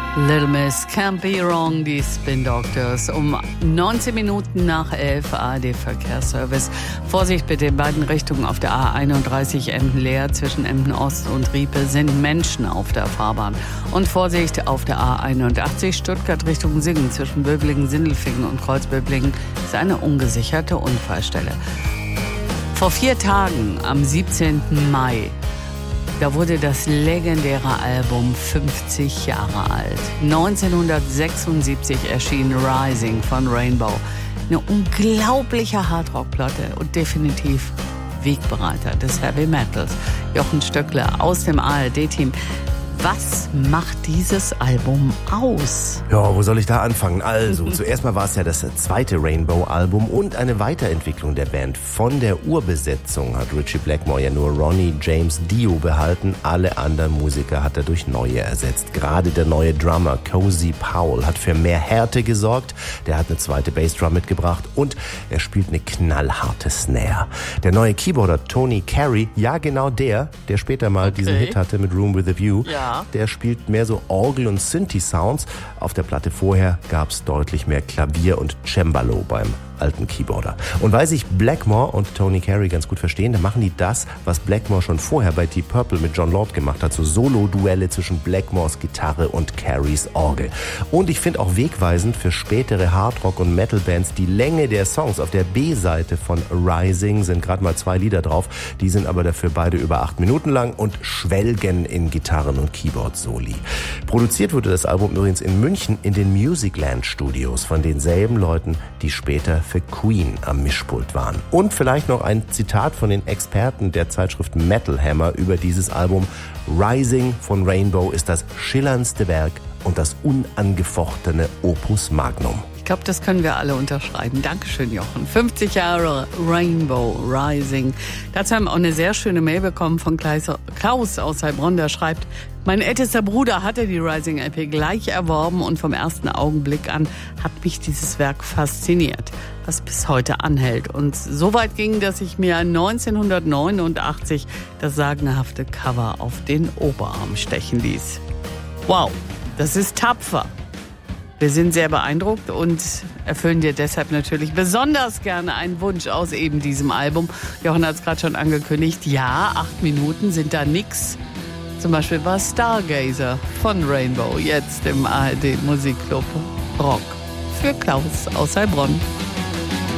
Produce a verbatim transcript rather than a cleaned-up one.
Little Miss Can't Be Wrong, die Spin Doctors. Um neunzehn Minuten nach elf, A R D-Verkehrsservice. Vorsicht bitte in beiden Richtungen auf der A einunddreißig Emden-Leer. Zwischen Emden-Ost und Riepe sind Menschen auf der Fahrbahn. Und Vorsicht auf der A einundachtzig Stuttgart Richtung Singen. Zwischen Böblingen, Sindelfingen und Kreuzböblingen ist eine ungesicherte Unfallstelle. Vor vier Tagen, am siebzehnten Mai, da wurde das legendäre Album fünfzig Jahre alt. neunzehnhundertsechsundsiebzig erschien Rising von Rainbow. Eine unglaubliche Hardrock-Platte und definitiv Wegbereiter des Heavy Metals. Jochen Stöckler aus dem A R D-Team. Was macht dieses Album aus? Ja, wo soll ich da anfangen? Also, zuerst mal war es ja das zweite Rainbow-Album und eine Weiterentwicklung der Band. Von der Urbesetzung hat Ritchie Blackmore ja nur Ronnie James Dio behalten. Alle anderen Musiker hat er durch neue ersetzt. Gerade der neue Drummer Cozy Powell hat für mehr Härte gesorgt. Der hat eine zweite Bassdrum mitgebracht und er spielt eine knallharte Snare. Der neue Keyboarder Tony Carey, ja genau der, der später mal okay. diesen Hit hatte mit Room with a View, ja. Der spielt mehr so Orgel- und Synthi-Sounds. Auf der Platte vorher gab es deutlich mehr Klavier und Cembalo beim alten Keyboarder. Und weil sich Blackmore und Tony Carey ganz gut verstehen, dann machen die das, was Blackmore schon vorher bei Deep Purple mit John Lord gemacht hat, so Solo-Duelle zwischen Blackmores Gitarre und Careys Orgel. Und ich finde auch wegweisend für spätere Hardrock- und Metal-Bands die Länge der Songs. Auf der B-Seite von Rising sind gerade mal zwei Lieder drauf, die sind aber dafür beide über acht Minuten lang und schwelgen in Gitarren- und Keyboard-Soli. Produziert wurde das Album übrigens in München in den Musicland Studios von denselben Leuten, die später für Queen am Mischpult waren. Und vielleicht noch ein Zitat von den Experten der Zeitschrift Metal Hammer über dieses Album. Rising von Rainbow ist das schillerndste Werk und das unangefochtene Opus Magnum. Ich glaube, das können wir alle unterschreiben. Dankeschön, Jochen. fünfzig Jahre Rainbow Rising. Dazu haben wir auch eine sehr schöne Mail bekommen von Klaus aus Heilbronn, der schreibt: Mein ältester Bruder hatte die Rising-L P gleich erworben und vom ersten Augenblick an hat mich dieses Werk fasziniert, was bis heute anhält. Und so weit ging, dass ich mir neunzehnhundertneunundachtzig das sagenhafte Cover auf den Oberarm stechen ließ. Wow, das ist tapfer. Wir sind sehr beeindruckt und erfüllen dir deshalb natürlich besonders gerne einen Wunsch aus eben diesem Album. Jochen hat es gerade schon angekündigt. Ja, acht Minuten sind da nix. Zum Beispiel war Stargazer von Rainbow jetzt im A R D Musikclub Rock für Klaus aus Heilbronn.